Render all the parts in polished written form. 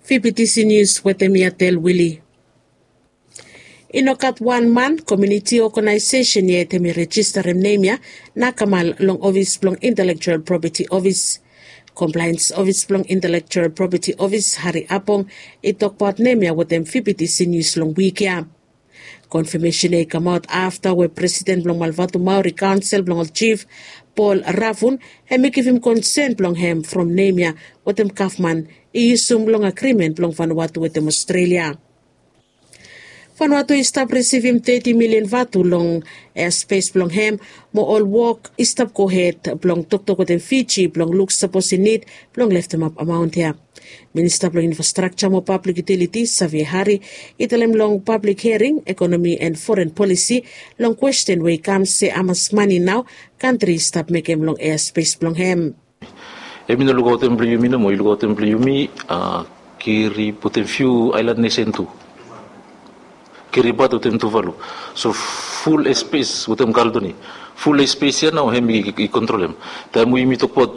VPTC News Wetemiatel Willie. Inokat one man community organization ye temi register nemia nakamal long office long intellectual property office. Compliance Office long Intellectual Property Office hari apong itokpat nemia watem VPTC News long weekya. Confirmation ay come out after where President long Malvatu Maori Council long Chief Paul Ravun hemi give him consent long hem from nemia watem Kaufman iisum long agreement long Vanuatu watem Australia. Vanuatu stop receiving 30 million vatu long airspace blong hem mo all work stop go head blong tok with Fiji blong looks supposed in need blong left them up amount here. Minister blong infrastructure mo public utilities Xavier Hari italem long public hearing economy and foreign policy long question where comes say amas money now country stop make him long airspace blong hem. Emina lugotem blumi no mo lugotem blumi kiri putem few island nation tu. Kiribat utem Tuvalu. So full space utem Kaldoni. Full space yan now hemi i-control hem. Tamu imitok po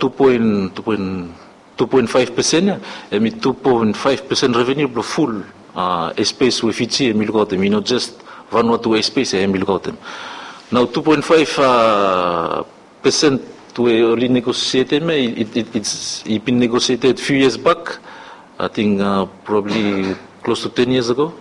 2.5% ya. Hemi 2.5% revenue blo full space we Fiji hemi lugotem. Not just Vanuatu space hemi lugotem. Now 2.5% we only negotiated it's been negotiated few years back. I think probably close to 10 years ago.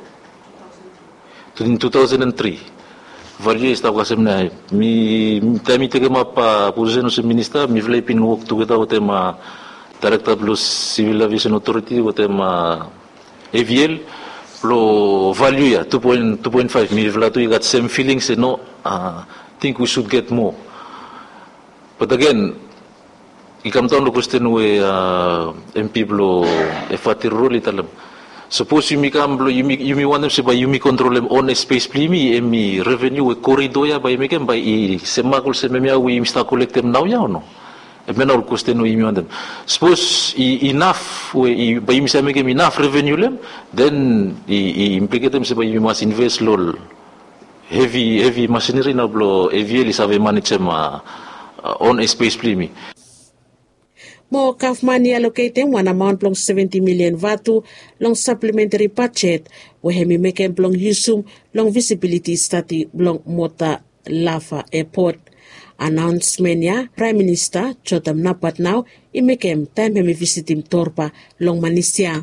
In 2003, value is tawa semna. Mi tega mapa position sa minister. Mi vlei pin work together with them director of civil aviation authority with them AVL. Lo value ya 2.5. Mi vla to you got same feelings. No, think we should get more. But again, ikam taon lo question we MP blo efatir role italam. Suppose you want them to buy you control them on a space plimi emi revenue corridor ya by making by semakul sememia we must collect them now ya or no? E menol question we want them. Suppose enough we by you must make enough revenue them then implicate them by you must invest lol heavy machinery na blo AVL is have manage on a space plimi. Mo Kaufman allocating one amount long 70 million vatu long supplementary budget we hemi make long yusum long visibility study long Mota Lava Airport. Announcement ya Prime Minister Chotam Napat now I make time hemi visit him Torpa long Manisia.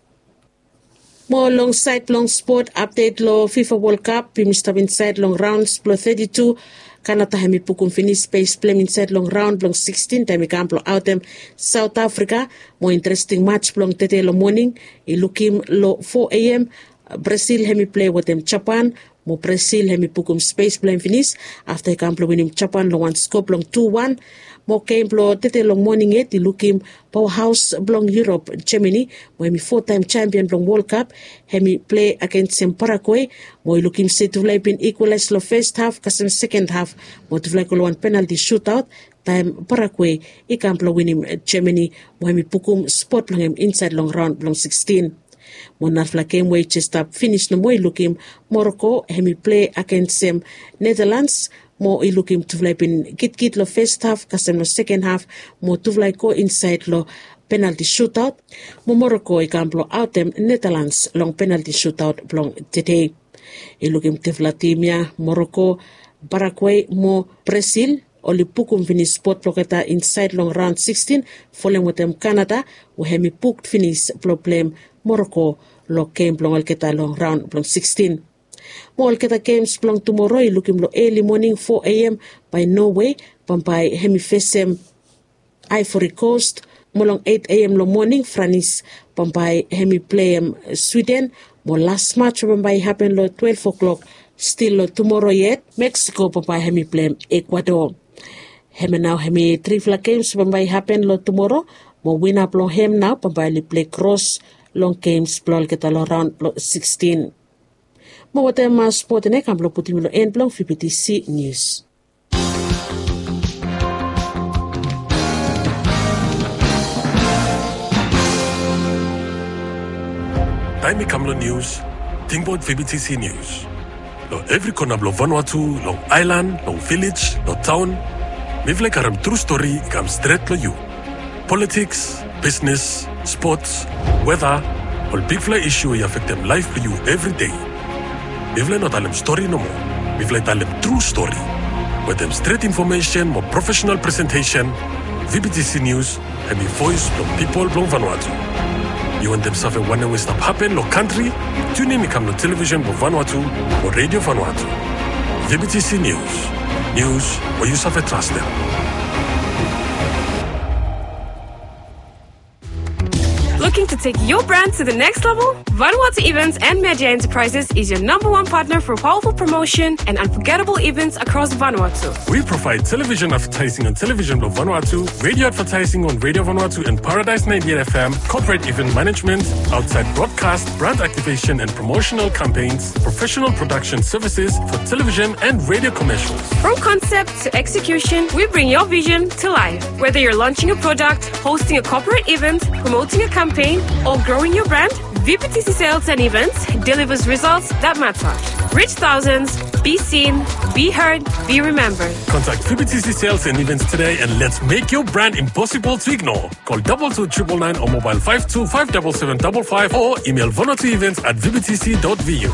Mo long side long sport update lo FIFA World Cup Mr. inside long rounds plus 32 Kanata hemi pukum finish space play inside long round long 16 time ikamplo out them South Africa more interesting match long tete lo morning ilukim lo 4 a.m. Brazil hemi play with them Japan mo Brazil hemi pukum space play finish after ikamplo winning Japan long one scope long 2-1 mo kemplo tete long morning it ilukim powerhouse long Europe Germany mo hemi 4-time champion long World Cup hemi play against Paraguay mo ilukim say to play been equalize lo first half kasem second half mo to play ko one penalty shootout time Paraguay ikamplo winning Germany mo hemi pukum spot long inside long round long 16 mo nafla game way just up finish no mo ilukim Morocco hemi play against Netherlands mo ilukim tuvlay pin kit lo first half kasem no second half mo tuvlay ko inside lo penalty shootout mo Morocco ikamplo out them Netherlands long penalty shootout long today ilukim tuvla timia Morocco Paraguay mo Brazil oli pukum finish spot loketa inside long round 16 following with them Canada we hemi puked finish problem Morocco lo game long alketa long round long 16 Mo alketa games long tomorrow looking lo early morning 4 a.m. by Norway pampai hemifesem Ivory Coast mo long 8 a.m. lo morning France pampai hemi play Sweden mo last match pampai happen lo 12 o'clock still lo tomorrow yet Mexico pampai hemi play Ecuador hemi now hemi trifla games pampai happen lo tomorrow mo win up lo hem now pampai li play cross long games lo alketa lo round lo 16 mo wate ma sport ne kam lo putimilo en blong VPTC News. Time kamlo news, tingbot VPTC News. Lo every corner lo Vanuatu, lo island, lo village, lo town. Mivle karam true story kam straight lo you. Politics, business, sports, weather, All big fly issue I affect them live for you every day. Mivle not alem story no more. Mivle alem true story. With them straight information, more professional presentation, VBTC News, and the voice from people from Vanuatu. You want them suffer one way stop happen, lo country, tune in come to television for Vanuatu or radio Vanuatu. VBTC News. News where you suffer trust them. Looking to take your brand to the next level? Vanuatu Events and Media Enterprises is your #1 partner for powerful promotion and unforgettable events across Vanuatu. We provide television advertising on Television of Vanuatu, radio advertising on Radio Vanuatu and Paradise 98 FM, corporate event management, outside broadcast, brand activation and promotional campaigns, professional production services for television and radio commercials. From concept to execution, we bring your vision to life. Whether you're launching a product, hosting a corporate event, promoting a campaign, or growing your brand, VBTC Sales and Events delivers results that matter. Reach thousands, be seen, be heard, be remembered. Contact VBTC Sales and Events today and let's make your brand impossible to ignore. Call 2299 or mobile 5257755 or email vanuatuevents@vbtc.vu.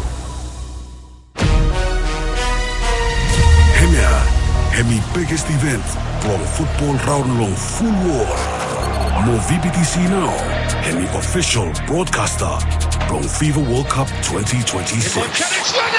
Hemi biggest event, long football round long full war. More VBTC now, Hemi official broadcaster, long FIFA World Cup 2026.